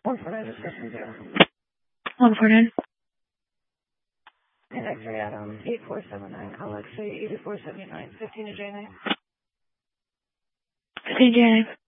149 discussion 0. 149. And X-ray Adam 8479, Alex 8479, 15 to J9. 15 to J9.